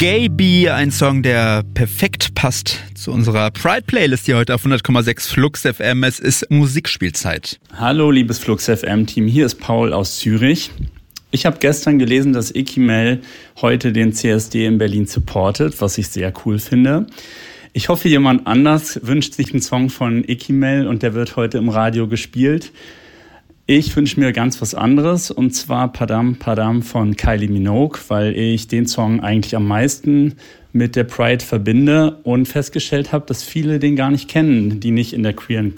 Gay Bee, ein Song, der perfekt passt zu unserer Pride-Playlist hier heute auf 100,6 Flux FM. Es ist Musikspielzeit. Hallo, liebes Flux FM-Team, hier ist Paul aus Zürich. Ich habe gestern gelesen, dass Ekimel heute den CSD in Berlin supportet, was ich sehr cool finde. Ich hoffe, jemand anders wünscht sich einen Song von Ekimel und der wird heute im Radio gespielt. Ich wünsche mir ganz was anderes, und zwar Padam Padam von Kylie Minogue, weil ich den Song eigentlich am meisten mit der Pride verbinde und festgestellt habe, dass viele den gar nicht kennen, die nicht in der queeren